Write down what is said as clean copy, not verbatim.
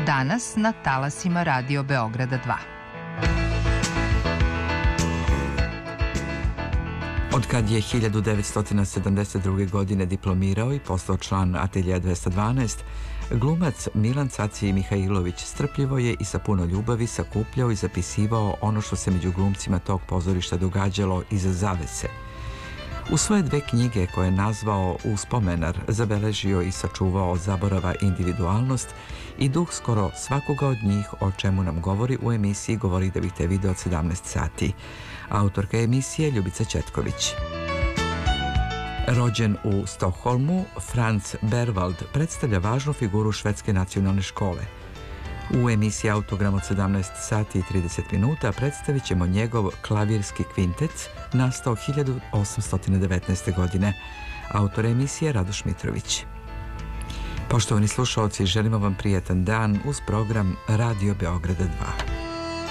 danas na talasima Radio Beograda 2. Od kad je 1972. godine diplomirao i postao član Ateljea 212, glumac Milan Caci Mihajlović strpljivo je i sa puno ljubavi sakupljao i zapisivao ono što se među glumcima tog pozorišta događalo iza zavese. U svoje 2 knjige koje je nazvao Uspomenar zabeležio i sačuvao zaborava individualnost i duh skoro svakoga od njih, o čemu nam govori u emisiji Govori da bih te video od 17 sati. Autorka emisije Ljubica Ćetković. Rođen u Stokholmu, Franz Berwald predstavlja važnu figuru švedske nacionalne škole. U emisiji Autogram od 17 sati i 30 minuta predstavit ćemo njegov klavirski kvintec, nastao 1819. godine. Autor emisije Radoš Mitrović. Poštovani slušaoci, želimo vam prijetan dan uz program Radio Beograda 2.